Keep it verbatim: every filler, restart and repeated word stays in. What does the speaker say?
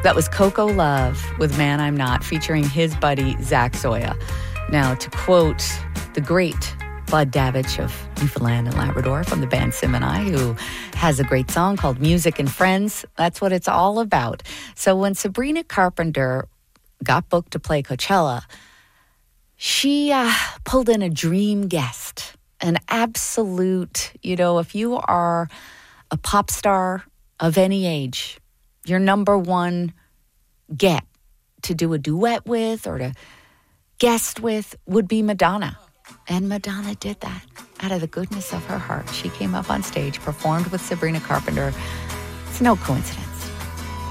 That was Coco Love with Man I'm Not, featuring his buddy Zach Zoya. Now, to quote the great Bud Davidge of Newfoundland and Labrador from the band Sim and I, who has a great song called Music and Friends, that's what it's all about. So when Sabrina Carpenter got booked to play Coachella, she uh, pulled in a dream guest, an absolute, you know, if you are a pop star of any age, your number one get to do a duet with or to guest with would be Madonna. And Madonna did that out of the goodness of her heart. She came up on stage, performed with Sabrina Carpenter. It's no coincidence.